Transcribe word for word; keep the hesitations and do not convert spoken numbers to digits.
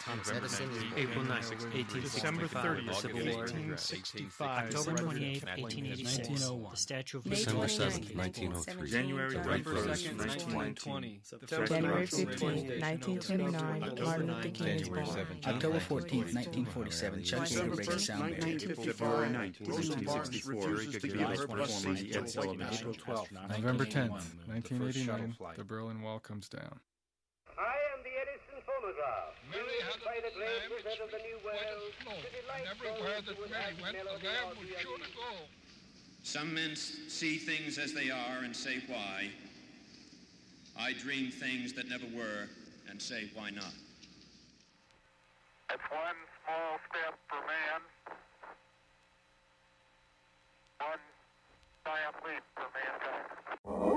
Thomas Edison is born. April ninth, eighteen sixty-five. December thirtieth, Civil War. eighteen sixty-five. October President twenty-eighth, Lincoln. eighteen eighty-six. nineteen oh one. The Statue of May Liberty. December twenty-ninth, seventh, nineteen oh three. January November first, first, nineteen nineteen twenty. January fifteenth, nineteen twenty-nine, Martin Luther King is January born. seventeenth, October fourteenth, nineteen forty-seven, Chuck Yeager breaks sound barrier. February nineteenth, nineteen sixty-four, Gagarin Ed Sullivan. April twelfth, November tenth, nineteen eighty-nine, the Berlin Wall comes down. I am the Edison phonograph. Mary had by the a great lamb wizard of the New World. flow, and everywhere that Mary went, the lamb would surely go. Some men see things as they are and say why. I dream things that never were and say why not. It's one small step for man, one giant leap